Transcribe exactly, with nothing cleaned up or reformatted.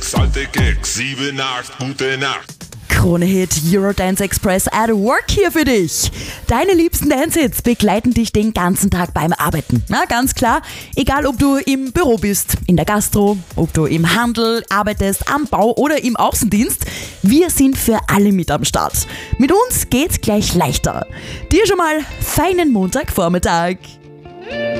sechs, alte Keks, sieben, acht, gute Nacht. Krone-Hit Eurodance Express at Work hier für dich. Deine liebsten Dance-Hits begleiten dich den ganzen Tag beim Arbeiten. Na, ganz klar, egal ob du im Büro bist, in der Gastro, ob du im Handel arbeitest, am Bau oder im Außendienst, wir sind für alle mit am Start. Mit uns geht's gleich leichter. Dir schon mal feinen Montagvormittag.